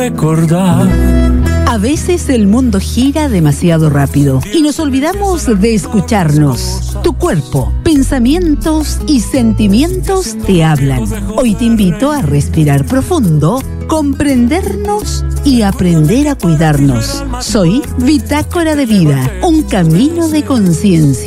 recordar. A veces el mundo gira demasiado rápido y nos olvidamos de escucharnos. Tu cuerpo, pensamientos y sentimientos te hablan. Hoy te invito a respirar profundo, comprendernos y aprender a cuidarnos. Soy Bitácora de Vida, un camino de conciencia.